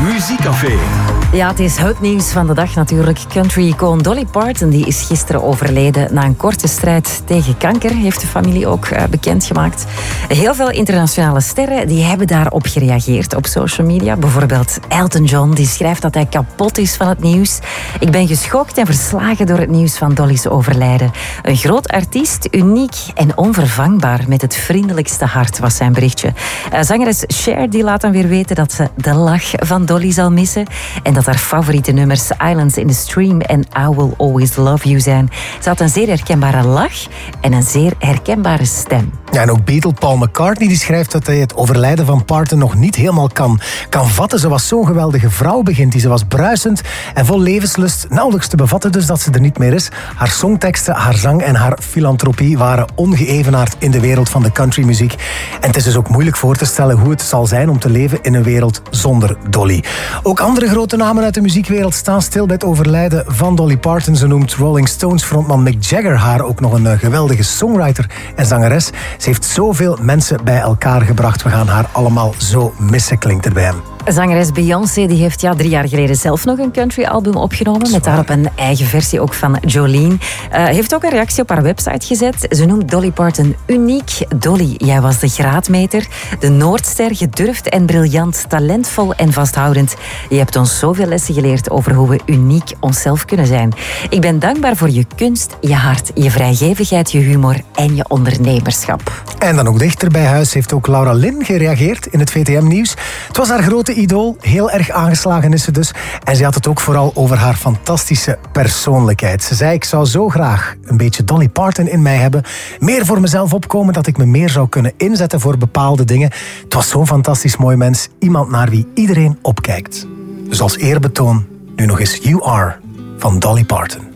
Muziekcafé. Ja, het is het nieuws van de dag natuurlijk. Country-icoon Dolly Parton die is gisteren overleden na een korte strijd tegen kanker, heeft de familie ook bekendgemaakt. Heel veel internationale sterren die hebben daarop gereageerd op social media. Bijvoorbeeld Elton John, die schrijft dat hij kapot is van het nieuws. Ik ben geschokt en verslagen door het nieuws van Dolly's overlijden. Een groot artiest, uniek en onvervangbaar, met het vriendelijkste hart, was zijn berichtje. Zangeres Cher die laat dan weer weten dat ze de lach van Dolly zal missen en dat haar favoriete nummers Islands in the Stream en I Will Always Love You zijn. Ze had een zeer herkenbare lach en een zeer herkenbare stem. Ja, en ook Beatle Paul McCartney die schrijft dat hij het overlijden van Parton nog niet helemaal kan vatten. Ze was zo'n geweldige vrouw, begint hij. Ze was bruisend en vol levenslust. Nauwelijks te bevatten dus dat ze er niet meer is. Haar songteksten, haar zang en haar filantropie waren ongeëvenaard in de wereld van de countrymuziek. En het is dus ook moeilijk voor te stellen hoe het zal zijn om te leven in een wereld zonder Dolly. Ook andere grote namen uit de muziekwereld staan stil bij het overlijden van Dolly Parton. Ze noemt Rolling Stones frontman Mick Jagger haar ook nog een geweldige songwriter en zangeres. Ze heeft zoveel mensen bij elkaar gebracht. We gaan haar allemaal zo missen, klinkt er bij hem. Zangeres Beyoncé die heeft 3 jaar geleden zelf nog een country-album opgenomen. Met daarop een eigen versie ook van Jolene. Heeft ook een reactie op haar website gezet. Ze noemt Dolly Parton uniek. Dolly, jij was de graadmeter, de Noordster, gedurfd en briljant, talentvol en vasthoudend. Je hebt ons zoveel lessen geleerd over hoe we uniek onszelf kunnen zijn. Ik ben dankbaar voor je kunst, je hart, je vrijgevigheid, je humor en je ondernemerschap. En dan ook dichter bij huis heeft ook Laura Lynn gereageerd in het VTM-nieuws. Het was haar grote idool, heel erg aangeslagen is ze dus. En ze had het ook vooral over haar fantastische persoonlijkheid. Ze zei, ik zou zo graag een beetje Dolly Parton in mij hebben. Meer voor mezelf opkomen, dat ik me meer zou kunnen inzetten voor bepaalde dingen. Het was zo'n fantastisch mooi mens. Iemand naar wie iedereen opkijkt. Dus als eerbetoon, nu nog eens You Are van Dolly Parton.